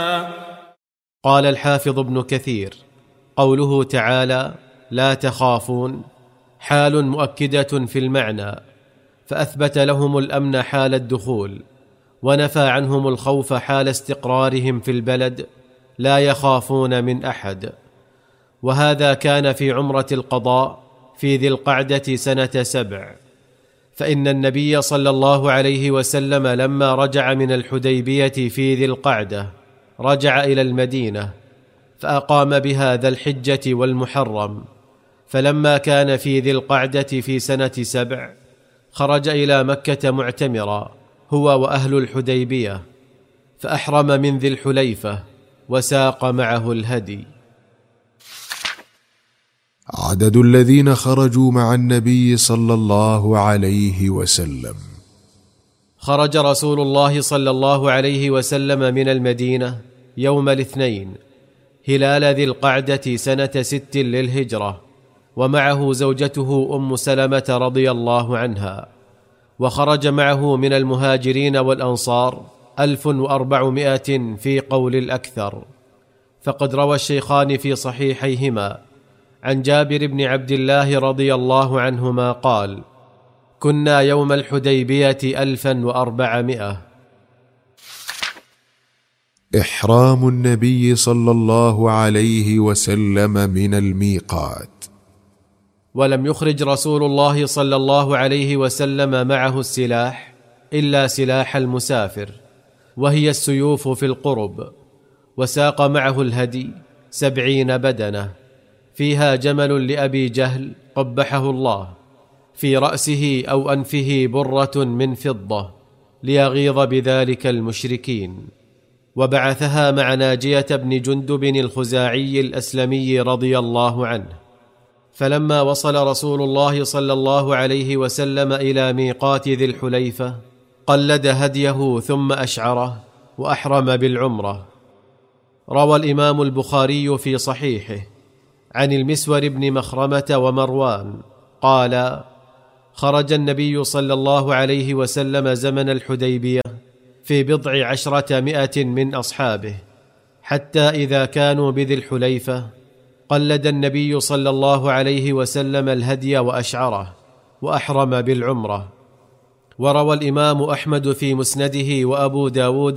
قال الحافظ ابن كثير: قوله تعالى لا تخافون حال مؤكدة في المعنى، فأثبت لهم الأمن حال الدخول، ونفى عنهم الخوف حال استقرارهم في البلد، لا يخافون من أحد. وهذا كان في عمرة القضاء في ذي القعدة سنة 7. فإن النبي صلى الله عليه وسلم لما رجع من الحديبية في ذي القعدة رجع إلى المدينة، فأقام بها ذا الحجة والمحرم. فلما كان في ذي القعدة في سنة 7 خرج إلى مكة معتمرا هو وأهل الحديبية، فأحرم من ذي الحليفة وساق معه الهدي. عدد الذين خرجوا مع النبي صلى الله عليه وسلم: خرج رسول الله صلى الله عليه وسلم من المدينة يوم الاثنين هلال ذي القعدة سنة 6 للهجرة، ومعه زوجته أم سلمة رضي الله عنها، وخرج معه من المهاجرين والأنصار 1400 في قول الأكثر. فقد روى الشيخان في صحيحيهما عن جابر بن عبد الله رضي الله عنهما قال: كنا يوم الحديبية 1400. إحرام النبي صلى الله عليه وسلم من الميقات. ولم يخرج رسول الله صلى الله عليه وسلم معه السلاح إلا سلاح المسافر، وهي السيوف في القرب، وساق معه الهدي 70 بدنة، فيها جمل لأبي جهل قبحه الله، في رأسه أو أنفه برة من فضة، ليغيظ بذلك المشركين. وبعثها مع ناجية بن جندب الخزاعي الأسلمي رضي الله عنه. فلما وصل رسول الله صلى الله عليه وسلم إلى ميقات ذي الحليفة قلد هديه ثم أشعره وأحرم بالعمرة. روى الإمام البخاري في صحيحه عن المسور بن مخرمة ومروان قال: خرج النبي صلى الله عليه وسلم زمن الحديبية في 100 من أصحابه، حتى إذا كانوا بذي الحليفة قلد النبي صلى الله عليه وسلم الهدي وأشعره وأحرم بالعمرة. وروى الإمام أحمد في مسنده وأبو داود